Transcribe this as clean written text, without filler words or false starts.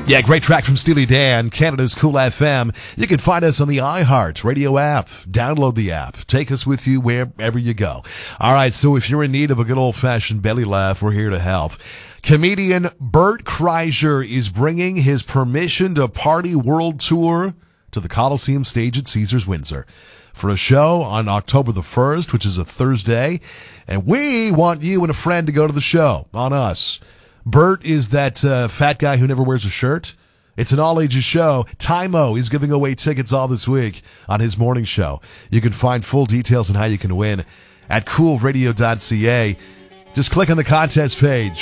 Yeah, great track from Steely Dan, Canada's Cool FM. You can find us on the iHeart Radio app. Download the app. Take us with you wherever you go. All right, so if you're in need of a good old-fashioned belly laugh, we're here to help. Comedian Bert Kreischer is bringing his Permission to Party World Tour to the Coliseum stage at Caesars Windsor for a show on October the 1st, which is a Thursday. And we want you and a friend to go to the show on us. Bert is that fat guy who never wears a shirt. It's an all-ages show. Tymo is giving away tickets all this week on his morning show. You can find full details on how you can win at coolradio.ca. Just click on the contest page.